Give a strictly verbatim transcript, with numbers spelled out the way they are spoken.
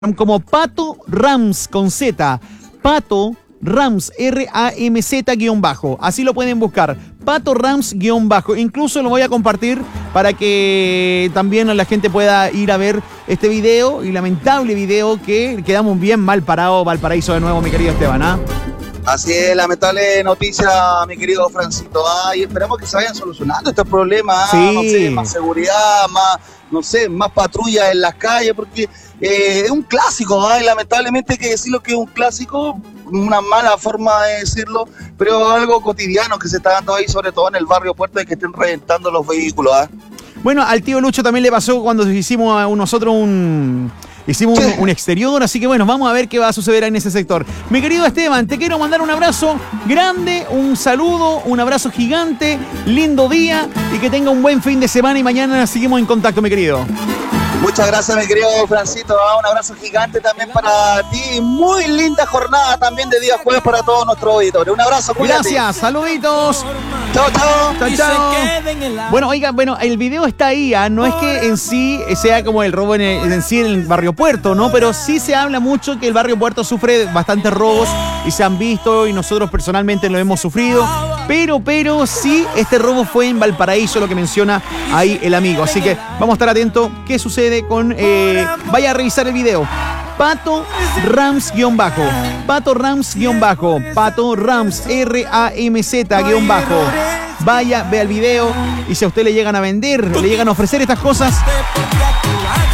como Pato Rams con Z. Pato Rams, R A M Z guión bajo. Así lo pueden buscar. Pato Rams guión bajo. Incluso lo voy a compartir para que también la gente pueda ir a ver este video y lamentable video que quedamos bien mal parados. Valparaíso de nuevo, mi querido Esteban, ¿ah? Así es, lamentable noticia, mi querido Francito. Ah, y esperamos que se vayan solucionando estos problemas. Sí. Ah, no sé, más seguridad, más, no sé, más patrullas en las calles, porque eh, es un clásico, ¿ah? Y lamentablemente hay que decirlo que es un clásico, una mala forma de decirlo, pero algo cotidiano que se está dando ahí, sobre todo en el barrio Puerto, de que estén reventando los vehículos. ¿Ah? Bueno, al tío Lucho también le pasó cuando hicimos a nosotros un... Hicimos un, un exterior, así que bueno, vamos a ver qué va a suceder en ese sector. Mi querido Esteban, te quiero mandar un abrazo grande, un saludo, un abrazo gigante, lindo día y que tenga un buen fin de semana y mañana seguimos en contacto, mi querido. Muchas gracias, mi querido Francito. Un abrazo gigante también para ti. Muy linda jornada también de día jueves para todos nuestros auditores. Un abrazo, cuídate. Gracias, saluditos. Chao, chao. Chao, chao. Bueno, oiga, bueno, el video está ahí, ¿eh? No es que en sí sea como el robo en, el, en sí en el barrio Puerto, ¿no? Pero sí se habla mucho que el barrio Puerto sufre bastantes robos y se han visto y nosotros personalmente lo hemos sufrido. Pero, pero sí, este robo fue en Valparaíso, lo que menciona ahí el amigo. Así que vamos a estar atentos qué sucede con... Eh, vaya a revisar el video. Pato Rams guión bajo. Pato Rams guión bajo. Pato Rams, R A M Z guión bajo. Vaya, vea el video y si a usted le llegan a vender, le llegan a ofrecer estas cosas,